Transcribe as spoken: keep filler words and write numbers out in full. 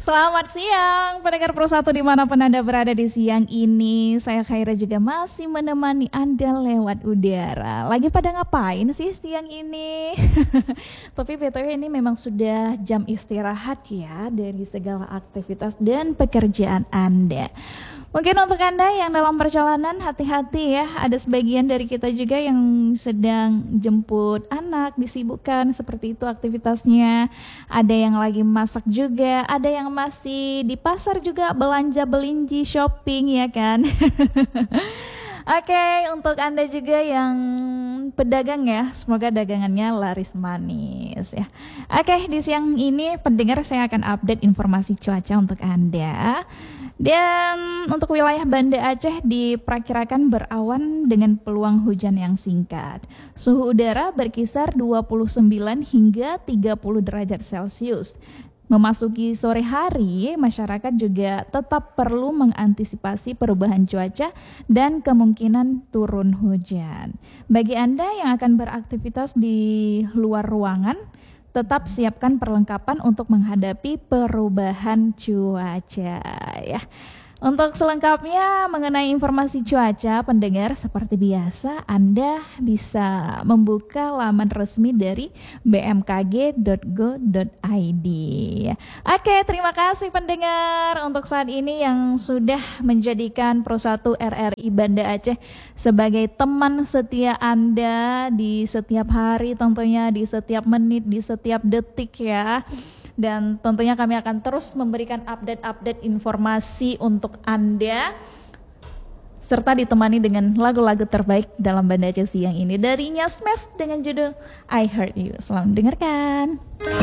Selamat siang, pendengar Pro satu dimanapun Anda berada di siang ini. Saya Khaira juga masih menemani Anda lewat udara. Lagi pada ngapain sih siang ini? Tapi B T W ini memang sudah jam istirahat ya dari segala aktivitas dan pekerjaan Anda. Mungkin untuk Anda yang dalam perjalanan hati-hati ya. Ada sebagian dari kita juga yang sedang jemput anak, disibukkan seperti itu aktivitasnya. Ada yang lagi masak juga, ada yang masih di pasar juga belanja belinji shopping ya kan. Oke, okay, untuk Anda juga yang pedagang ya, semoga dagangannya laris manis ya. Oke, okay, di siang ini pendengar saya akan update informasi cuaca untuk Anda. Dan untuk wilayah Banda Aceh diperkirakan berawan dengan peluang hujan yang singkat. Suhu udara berkisar dua puluh sembilan hingga tiga puluh derajat Celcius. Memasuki sore hari, masyarakat juga tetap perlu mengantisipasi perubahan cuaca dan kemungkinan turun hujan. Bagi Anda yang akan beraktivitas di luar ruangan, tetap siapkan perlengkapan untuk menghadapi perubahan cuaca ya. Untuk selengkapnya mengenai informasi cuaca pendengar, seperti biasa Anda bisa membuka laman resmi dari b m k g dot go dot i d. Oke, terima kasih pendengar untuk saat ini yang sudah menjadikan Pro satu R R I Banda Aceh sebagai teman setia Anda di setiap hari, tentunya di setiap menit, di setiap detik ya. Dan tentunya kami akan terus memberikan update-update informasi untuk Anda, serta ditemani dengan lagu-lagu terbaik dalam Banda Aceh siang ini dari Nyasmes dengan judul I Heard You. Selamat mendengarkan.